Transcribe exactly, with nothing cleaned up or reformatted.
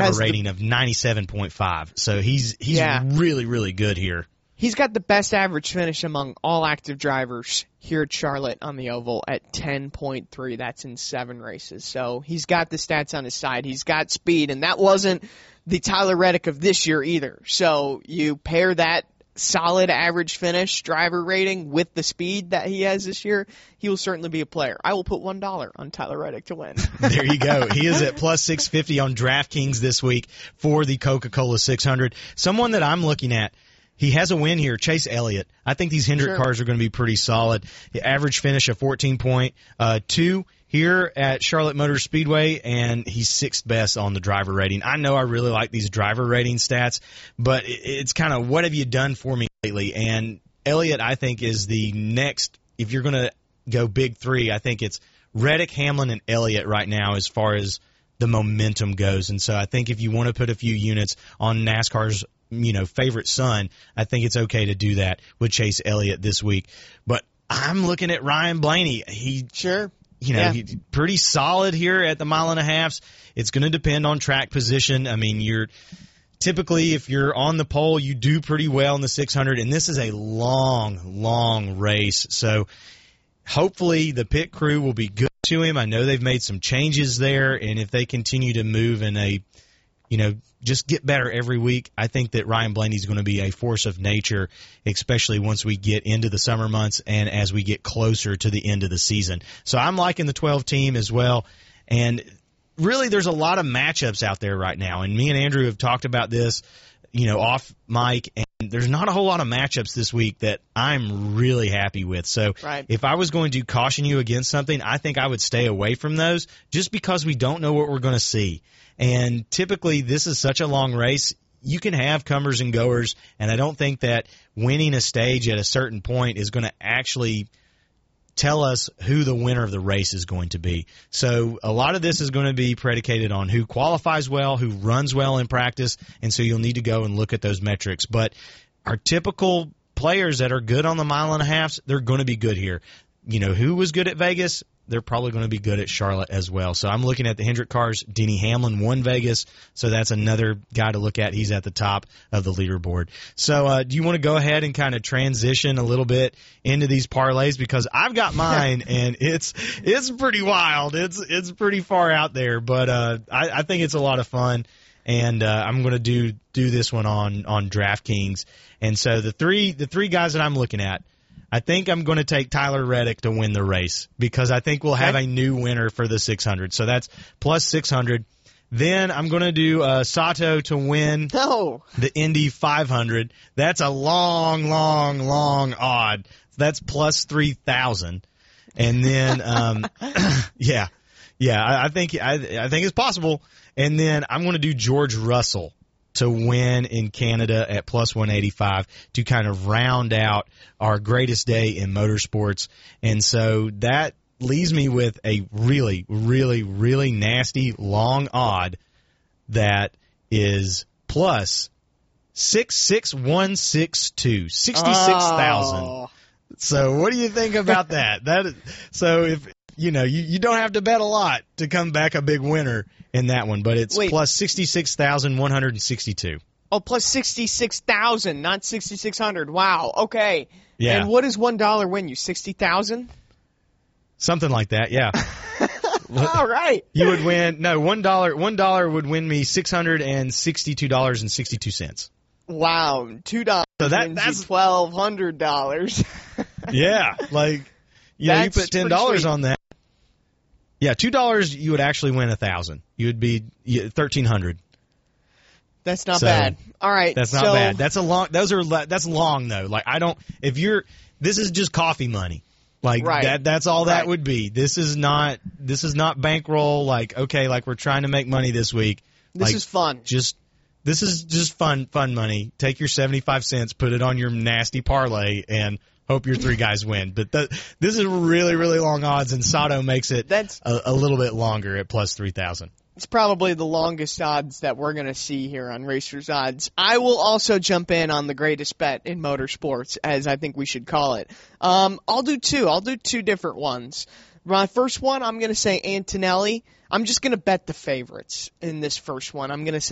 driver rating the, of ninety-seven point five. So he's he's yeah. really, really good here. He's got the best average finish among all active drivers here at Charlotte on the oval at ten point three. That's in seven races. So he's got the stats on his side. He's got speed, and that wasn't the Tyler Reddick of this year either. So you pair that solid average finish driver rating with the speed that he has this year, he will certainly be a player. I will put one dollar on Tyler Reddick to win. There you go. He is at plus six fifty on DraftKings this week for the Coca-Cola six hundred. Someone that I'm looking at, he has a win here, Chase Elliott. I think these Hendrick sure. cars are going to be pretty solid. The average finish of fourteen point two here at Charlotte Motor Speedway, and he's sixth best on the driver rating. I know I really like these driver rating stats, but it's kind of what have you done for me lately? And Elliott, I think, is the next, if you're going to go big three, I think it's Reddick, Hamlin, and Elliott right now as far as the momentum goes. And so I think if you want to put a few units on NASCAR's you know, favorite son, I think it's okay to do that with Chase Elliott this week. But I'm looking at Ryan Blaney. He sure. You know, yeah. he's pretty solid here at the mile and a halfs. It's going to depend on track position. I mean, you're typically, if you're on the pole, you do pretty well in the six hundred, and this is a long, long race. So hopefully the pit crew will be good to him. I know they've made some changes there, and if they continue to move in a, you know, just get better every week, I think that Ryan Blaney's going to be a force of nature, especially once we get into the summer months and as we get closer to the end of the season. So I'm liking the twelve team as well. And really, there's a lot of matchups out there right now. And me and Andrew have talked about this, you know, off mic. And there's not a whole lot of matchups this week that I'm really happy with. So right. if I was going to caution you against something, I think I would stay away from those just because we don't know what we're going to see. And typically, this is such a long race, you can have comers and goers, and I don't think that winning a stage at a certain point is going to actually tell us who the winner of the race is going to be. So a lot of this is going to be predicated on who qualifies well, who runs well in practice, and so you'll need to go and look at those metrics. But our typical players that are good on the mile and a half, they're going to be good here. You know, who was good at Vegas? They're probably going to be good at Charlotte as well. So I'm looking at the Hendrick cars. Denny Hamlin won Vegas, so that's another guy to look at. He's at the top of the leaderboard. So uh, do you want to go ahead and kind of transition a little bit into these parlays? Because I've got mine, and it's it's pretty wild. It's it's pretty far out there, but uh, I, I think it's a lot of fun. And uh, I'm going to do do this one on on DraftKings. And so the three the three guys that I'm looking at, I think I'm going to take Tyler Reddick to win the race because I think we'll have a new winner for the six hundred. So that's plus six hundred. Then I'm going to do uh, Sato to win no. the Indy five hundred. That's a long, long, long odd. That's plus three thousand. And then, um, yeah, yeah, I, I think I, I think it's possible. And then I'm going to do George Russell to win in Canada at plus one eighty-five to kind of round out our greatest day in motorsports. And so that leaves me with a really, really, really nasty long odd that is plus six six one six two, sixty-six thousand. Oh. So what do you think about that? That is, so if you know, you, you don't have to bet a lot to come back a big winner in that one, but it's Wait. plus sixty-six thousand one hundred sixty-two. Oh, plus sixty-six thousand, not sixty-six hundred. Wow, okay. Yeah. And what does one dollar win you, sixty thousand? Something like that, yeah. All right. You would win, no, one dollar one dollar would win me six hundred sixty-two dollars and sixty-two cents. Wow, two dollars so that, wins that's you twelve hundred dollars. Yeah, like, you know, you put ten dollars on that. Yeah, two dollars you would actually win one thousand dollars. You would be thirteen hundred dollars. That's not so, bad. All right. That's not so, bad. That's a long those are that's long though. Like I don't if you're this is just coffee money. Like right. that that's all that right. would be. This is not this is not bankroll like okay, like we're trying to make money this week. This like, is fun. Just this is just fun fun money. Take your seventy-five cents, put it on your nasty parlay and hope your three guys win. But the, this is really, really long odds, and Sato makes it That's, a, a little bit longer at plus three thousand. It's probably the longest odds that we're going to see here on Racers Odds. I will also jump in on the greatest bet in motorsports, as I think we should call it. Um, I'll do two. I'll do two different ones. My first one, I'm going to say Antonelli. I'm just going to bet the favorites in this first one. I'm going to say